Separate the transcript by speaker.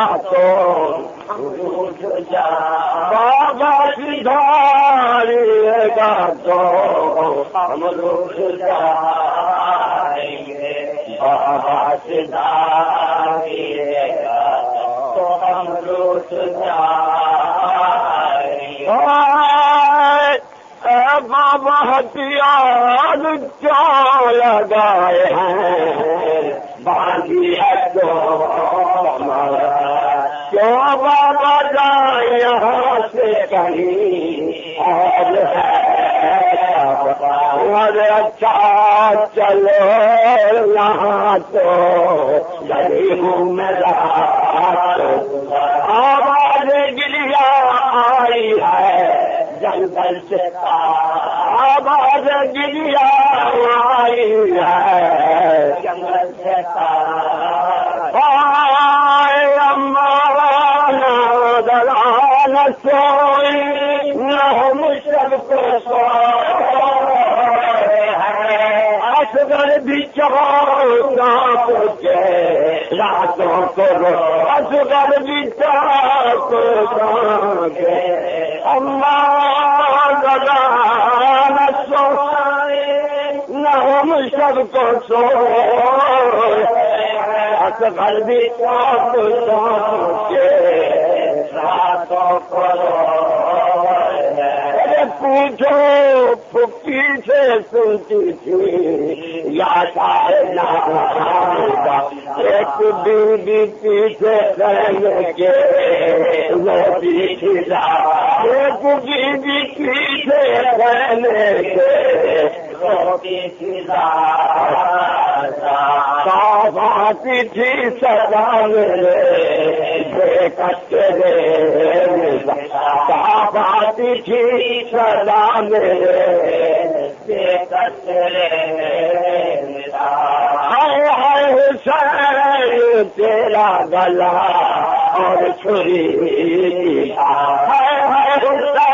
Speaker 1: تو روٹ جائیں بابا سدھاریے گا تو ہم روٹ جائیں گے بابا سدھاریے گا تو ہم روٹ جائیں گے بابا ہتھیار کیا لگائے ہیں باندھیے تو کیوں بابا جائے یہاں سے کہیں اور اچھا چلو یہاں تو غریبوں میں آواز گریا آئی ہے جنگل سے آواز گریا آئی ہے جنگل سے دلان سوئی نہ ہم سب کو سوئے ہیں اصغر بھی چوکا پوچھے راتوں کو اصغر بھی چوکا کے اللہ دلان سوئی نہ ہم سب کو سوئے اصغر بھی چوکا کے راتوں کو پوچھو پھکی سے سنتی تھی یا ایک بیوی پیچھے رہنے کے روٹی کھلا ایک بیوی پیچھے رہنے کے روٹی کھلا آتی تھی سدا میرے کچے آتی تھی سدا میرے ہائے حسین تیرا گلا اور چھری ہائے حسین